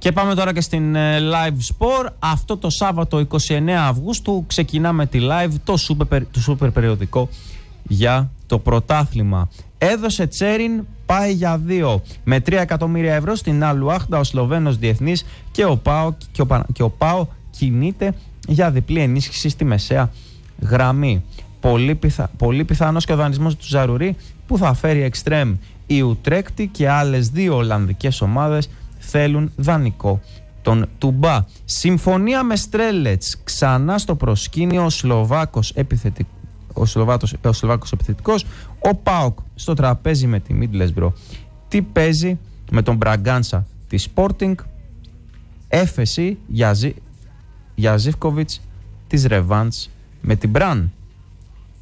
Και πάμε τώρα και στην Live Sport. Αυτό το Σάββατο 29 Αυγούστου ξεκινάμε τη Live, το super περιοδικό για το πρωτάθλημα. Έδωσε Τσέριν, πάει για 2. Με 3 εκατομμύρια ευρώ στην Αλουάχτα ο Σλοβαίνος διεθνής και ο ΠΑΟ κινείται για διπλή ενίσχυση στη μεσαία γραμμή. Πολύ πιθανός και ο δανεισμός του Ζαρουρί που θα φέρει εξτρέμ. Η Ουτρέκτη και άλλες 2 Ολλανδικές ομάδες θέλουν δανεικό τον Τουμπά. Συμφωνία με Στρέλετς. Ξανά στο προσκήνιο ο Σλοβάκος επιθετικός. Ο ΠΑΟΚ στο τραπέζι με τη Μίντλεσμπρο. Τι παίζει με τον Μπραγκάντσα τη Sporting. Έφεση για Ζίβκοβιτς της Ρεβάντς με την Μπραν.